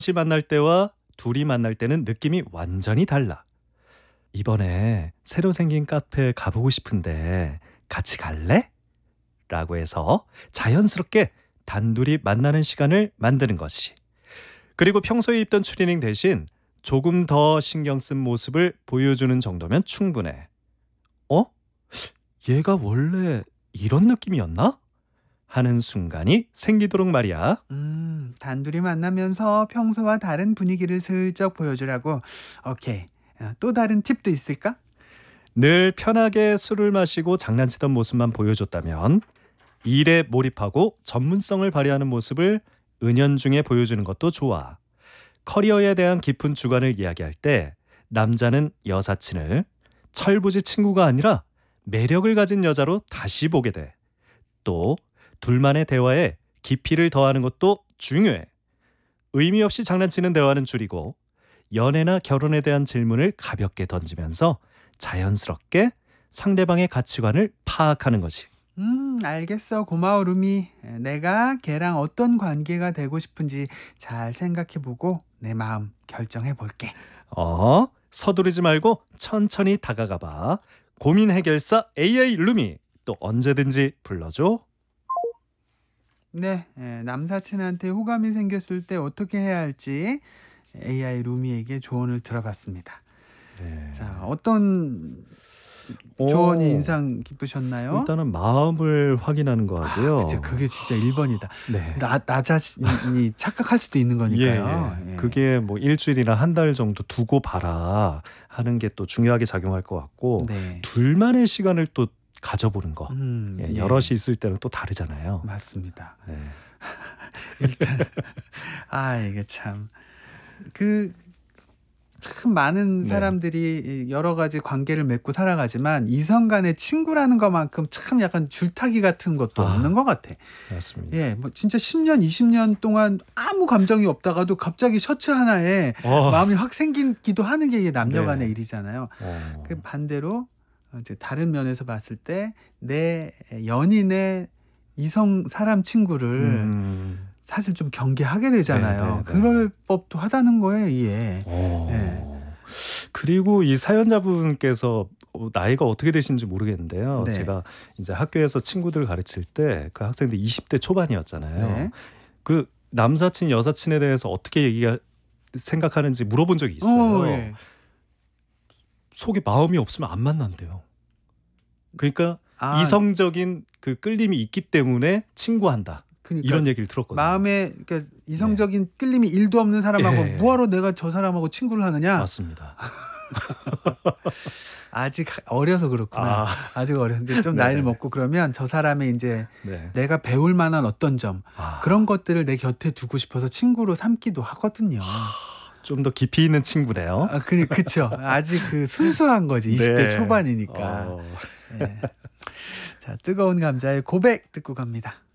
같이 만날 때와 둘이 만날 때는 느낌이 완전히 달라. 이번에 새로 생긴 카페에 가보고 싶은데 같이 갈래? 라고 해서 자연스럽게 단둘이 만나는 시간을 만드는 것이. 그리고 평소에 입던 추리닝 대신 조금 더 신경 쓴 모습을 보여주는 정도면 충분해. 어? 얘가 원래 이런 느낌이었나? 하는 순간이 생기도록 말이야. 단둘이 만나면서 평소와 다른 분위기를 슬쩍 보여주라고. 오케이. 또 다른 팁도 있을까? 늘 편하게 술을 마시고 장난치던 모습만 보여줬다면 일에 몰입하고 전문성을 발휘하는 모습을 은연중에 보여주는 것도 좋아. 커리어에 대한 깊은 주관을 이야기할 때 남자는 여사친을 철부지 친구가 아니라 매력을 가진 여자로 다시 보게 돼. 또 둘만의 대화에 깊이를 더하는 것도 중요해. 의미 없이 장난치는 대화는 줄이고 연애나 결혼에 대한 질문을 가볍게 던지면서 자연스럽게 상대방의 가치관을 파악하는 거지. 알겠어. 고마워, 루미. 내가 걔랑 어떤 관계가 되고 싶은지 잘 생각해보고 내 마음 결정해볼게. 서두르지 말고 천천히 다가가 봐. 고민 해결사 AI 루미. 또 언제든지 불러줘. 네, 남사친한테 호감이 생겼을 때 어떻게 해야 할지 AI 루미에게 조언을 들어봤습니다. 네. 자, 어떤 오, 조언이 인상 깊으셨나요? 일단은 마음을 확인하는 거 하고요. 그쵸. 그게 진짜 1번이다. 네. 나 자신이 착각할 수도 있는 거니까요. 예. 예. 그게 뭐 일주일이나 한 달 정도 두고 봐라 하는 게 또 중요하게 작용할 것 같고 네. 둘만의 시간을 또 가져보는 거. 예. 여럿이 있을 때는 또 다르잖아요. 맞습니다. 네. 일단 이게 참 많은 네. 사람들이 여러 가지 관계를 맺고 살아가지만 이성 간의 친구라는 것만큼 참 약간 줄타기 같은 것도 없는 것 같아. 맞습니다. 예, 뭐 진짜 10년, 20년 동안 아무 감정이 없다가도 갑자기 셔츠 하나에 마음이 확 생기기도 하는 게 이게 남녀 간의 네. 일이잖아요. 그 반대로 이제 다른 면에서 봤을 때 내 연인의 이성 사람 친구를 사실 좀 경계하게 되잖아요. 네. 그럴 법도 하다는 거예요, 이게. 예. 그리고 이 사연자분께서 나이가 어떻게 되시는지 모르겠는데요. 네. 제가 이제 학교에서 친구들 가르칠 때 그 학생들 20대 초반이었잖아요. 네. 그 남사친, 여사친에 대해서 어떻게 생각하는지 물어본 적이 있어요. 예. 속에 마음이 없으면 안 만난대요. 그러니까 이성적인 그 끌림이 있기 때문에 친구한다. 그러니까 이런 얘기를 들었거든요. 마음에 그러니까 이성적인 끌림이 1도 없는 사람하고 예. 뭐하러 내가 저 사람하고 친구를 하느냐? 맞습니다. 아직 어려서 그렇구나. 아직 어려서 이제 좀 나이를 먹고 그러면 저 사람의 이제 내가 배울 만한 어떤 점 그런 것들을 내 곁에 두고 싶어서 친구로 삼기도 하거든요. 좀 더 깊이 있는 친구네요. 그쵸. 아직 그 순수한 거지. 20대 초반이니까. 자, 뜨거운 감자의 고백 듣고 갑니다.